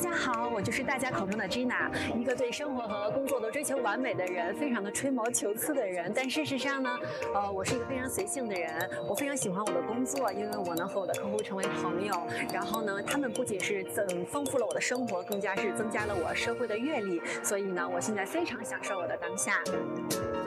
家好，我就是大家口中的 Gina，一个对生活和工作都追求完美的人，非常的吹毛求疵的人。但事实上呢，我是一个非常随性的人。我非常喜欢我的工作，因为我能和我的客户成为朋友。然后呢，他们不仅是丰富了我的生活，更加是增加了我社会的阅历。所以呢，我现在非常享受我的当下。